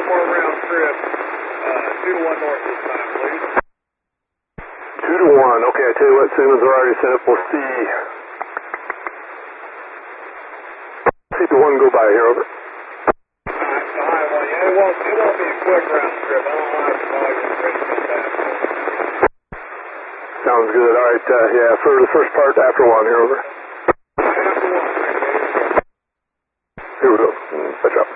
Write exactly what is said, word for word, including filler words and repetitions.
more round trip. Uh, two to one north this time, please. Two to one. Okay, I tell you what, Simmons are already set up. We'll see. See the one go by here, over. Alright, the high one. Yeah, it won't, it won't be a quick round trip. I don't know how the volume is ready to come back. Sounds good. All right, uh, yeah, for the first part, after one here, over. After one, Here we go. Catch up.